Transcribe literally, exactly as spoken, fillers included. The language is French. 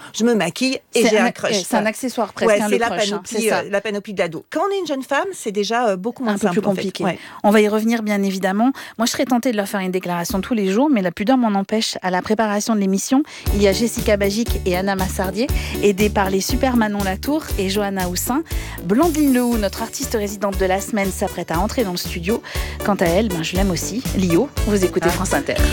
je me maquille et c'est j'ai un, un crush. C'est un accessoire presque. Ouais, hein, c'est le la crush, panoplie, hein, c'est ça. euh, la panoplie de l'ado. Quand on est une jeune femme, c'est déjà euh, beaucoup moins un peu simple. plus compliqué. En fait. Ouais. On va y revenir bien évidemment. Moi, je serais tentée de leur faire une déclaration tous les jours, mais la pudeur m'en empêche. À la préparation de l'émission, il y a Jessica Bagic et Anna Massardier, aidées par les super Manon Latour et Johanna Houssin. Blandine Lehoux, notre artiste résidente de la semaine, s'apprête à entrer dans le studio. Quant à elle, ben, je l'aime aussi. Lio, vous écoutez Ah. France Inter.